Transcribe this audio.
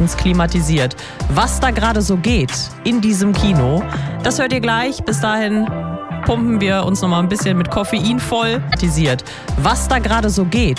bestens klimatisiert. Was da gerade so geht in diesem Kino, das hört ihr gleich. Bis dahin pumpen wir uns noch mal ein bisschen mit Koffein voll. Was da gerade so geht